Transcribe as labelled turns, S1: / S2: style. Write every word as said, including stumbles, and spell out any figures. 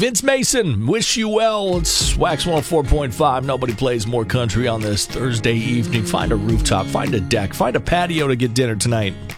S1: Vince Mason, wish you well. It's Wax one oh four point five. Nobody plays more country on this Thursday evening. Find a rooftop, find a deck, find a patio to get dinner tonight.